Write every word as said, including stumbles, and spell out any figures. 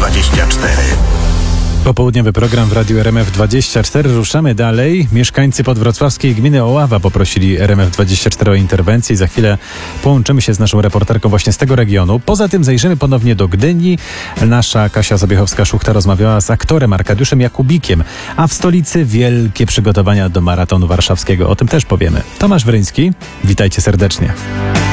dwadzieścia cztery. Popołudniowy program w Radiu R M F dwadzieścia cztery. Ruszamy dalej. Mieszkańcy podwrocławskiej gminy Oława poprosili R M F dwadzieścia cztery o interwencję. Za chwilę połączymy się z naszą reporterką właśnie z tego regionu. Poza tym zajrzymy ponownie do Gdyni. Nasza Kasia Zabiechowska-Szuchta rozmawiała z aktorem Arkadiuszem Jakubikiem, a w stolicy wielkie przygotowania do maratonu warszawskiego. O tym też powiemy. Tomasz Wryński, witajcie serdecznie.